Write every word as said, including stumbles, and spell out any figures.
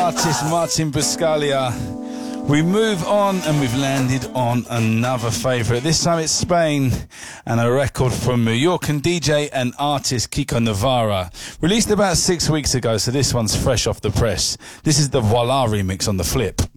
artist Martin Buscalia. We move on and we've landed on another favourite. This time it's Spain and a record from Mallorcan D J and artist Kiko Navarra. Released about six weeks ago, so this one's fresh off the press. This is the Voila remix on The Flip.